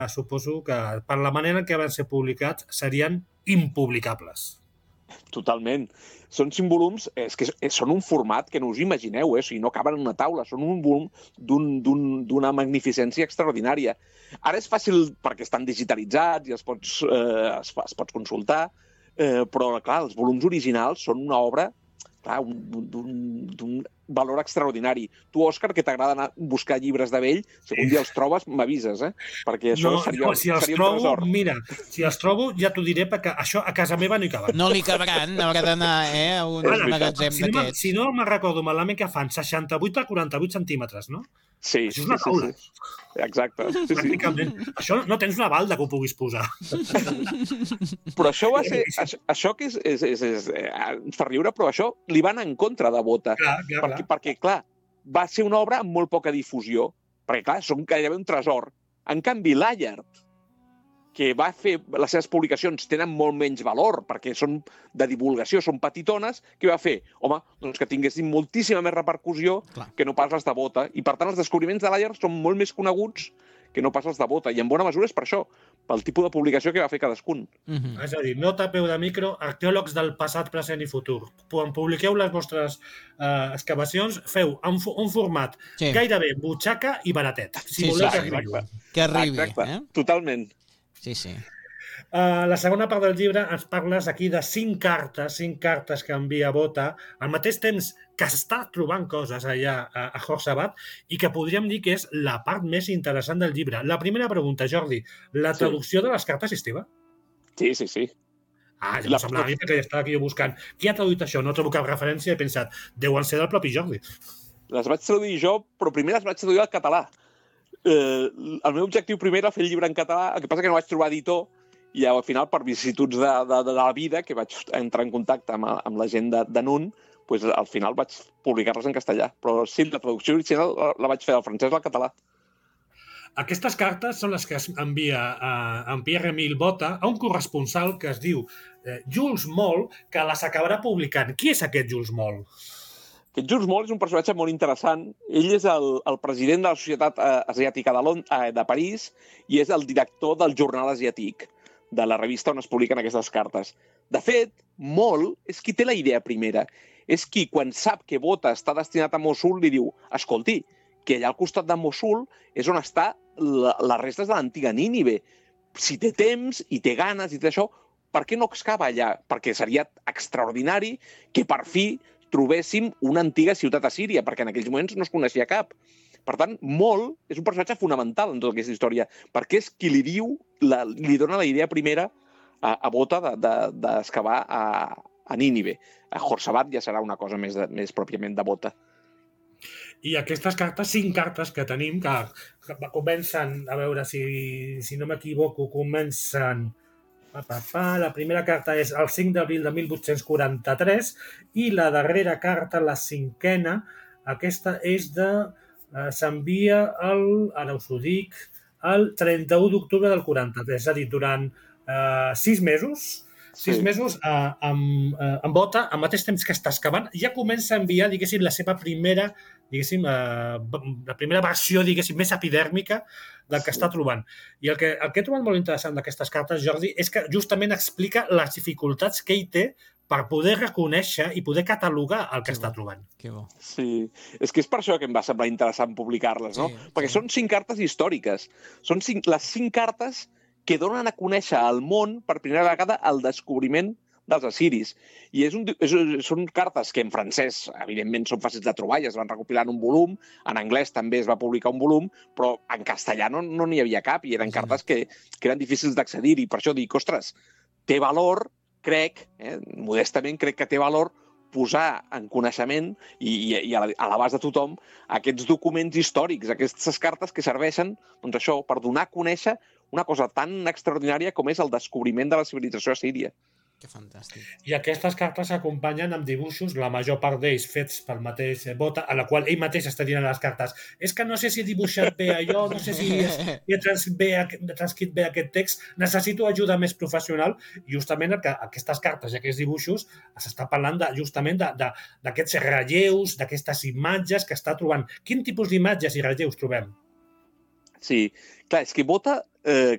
suposo que per la manera en què van ser publicats serien impublicables. Totalment. Són 5 volums, és que són un format que no us imagineu, o sigui, no caben en una taula, són un volum d'una magnificència extraordinària. Ara és fàcil perquè estan digitalitzats i es pots consultar, però, clar, els volums originals són una obra d'un valor extraordinari. Tu, Òscar, que t'agrada anar a buscar llibres de vell, si un dia els trobes, m'avises, perquè això seria un tresor. Mira, si els trobo ja t'ho diré, perquè això a casa meva no hi caben. No li cabran, haurà d'anar a un magatzem d'aquests. Si no me'n recordo malament que fan 68 a 48 centímetres, no? Sí, això és una taula. Exacte. Pràcticament. Això no tens una balda que ho puguis posar. Però això va ser... Això que és fa riure, però això li va anar en contra de Bota. Perquè, clar, va ser una obra amb molt poca difusió. Perquè, clar, són gairebé un tresor. En canvi, Layard, que va fer les seves publicacions, tenen molt menys valor, perquè són de divulgació, són petitones, què va fer? Home, doncs que tinguessin moltíssima més repercussió que no pas les de Bota. I, per tant, els descobriments de Layard són molt més coneguts que no pas els de Bota. I en bona mesura és per això, pel tipus de publicació que va fer cadascun. És a dir, nota a peu de micro, arqueòlegs del passat, present i futur. Quan publiqueu les vostres excavacions, feu un format gairebé butxaca i baratet. Si voleu que arribi. Totalment. Sí. La segona part del llibre ens parles aquí de 5 cartes que envia Bota, al mateix temps que està trobant coses allà a Jorsabat i que podríem dir que és la part més interessant del llibre. La primera pregunta, Jordi, la traducció de les cartes és teva? Sí. Ja em semblava a mi perquè estava aquí buscant. Qui ha traduït això? No trobo cap referència i he pensat, deuen ser del propi Jordi. Les vaig traduir jo, però primer les vaig traduir al català. El meu objectiu primer era fer el llibre en català, el que passa que no vaig trobar editor i al final, per vicissituds de la vida, que vaig entrar en contacte amb la gent de NUN, doncs al final vaig publicar-les en castellà. Però sí, la traducció original la vaig fer del francès al català. Aquestes cartes són les que es envia en Pierre-Emile Bota a un corresponsal que es diu Jules Moll, que les acabarà publicant. Qui és aquest Jules Moll? Aquest Jules Moll és un personatge molt interessant. Ell és el president de la Societat Asiàtica de París i és el director del Jornal Asiàtic, de la revista on es publiquen aquestes cartes. De fet, Moll és qui té la idea primera. És qui, quan sap que Bota està destinat a Mossul, li diu: escolti, que allà al costat de Mossul és on està les restes de l'antiga Nínive. Si té temps i té ganes i té això, per què no excava allà? Perquè seria extraordinari que per fi trobéssim una antiga ciutat assíria, perquè en aquells moments no es coneixia cap. Per tant, Moll és un personatge fonamental en tota aquesta història, perquè és qui li diu, li dona la idea primera a Bota d'excavar a Nínive. A Jorsabat ja serà una cosa més pròpiament de Bota. I aquestes cartes, 5 cartes que tenim, que comencen, a veure si no m'equivoco, comencen... La primera carta és el 5 d'abril de 1843 i la darrera carta, la 5a, aquesta és s'envia ara us ho dic, el 31 d'octubre del 43, és a dir, durant 6 mesos, 6 mesos amb Bota, al mateix temps que està excavant, ja comença a enviar, diguéssim, la seva primera, diguéssim, la primera versió, diguéssim, més epidèrmica del que està trobant. I el que he trobat molt interessant d'aquestes cartes, Jordi, és que justament explica les dificultats que ell té per poder reconèixer i poder catalogar el que està trobant. Que bo. Sí, és que és per això que em va semblar interessant publicar-les, no? Perquè són 5 cartes històriques. Són les 5 cartes que donen a conèixer al món per primera vegada el descobriment dels assiris. I són cartes que en francès, evidentment, són fàcils de trobar i es van recopilar en un volum, en anglès també es va publicar un volum, però en castellà no n'hi havia cap i eren cartes que eren difícils d'accedir i per això dic, ostres, té valor, crec, modestament crec que té valor posar en coneixement i a l'abast de tothom aquests documents històrics, aquestes cartes que serveixen doncs això per donar a conèixer una cosa tan extraordinària com és el descobriment de la civilització assíria. Que fantàstic. I aquestes cartes s'acompanyen amb dibuixos, la major part d'ells fets pel mateix Bota, a la qual ell mateix està tirant les cartes. És que no sé si he dibuixat bé allò, no sé si he transcrit bé aquest text, necessito ajuda més professional. Justament aquestes cartes i aquests dibuixos s'està parlant justament d'aquests relleus, d'aquestes imatges que està trobant. Quin tipus d'imatges i relleus trobem? Sí, clar, és que Bota,